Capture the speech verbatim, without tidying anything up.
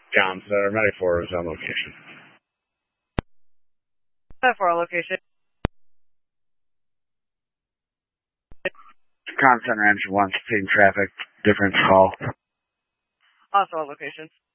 John Center, Medic four is on location. Medic four on location. Con Center Engine one, speeding traffic, difference call. Also on location.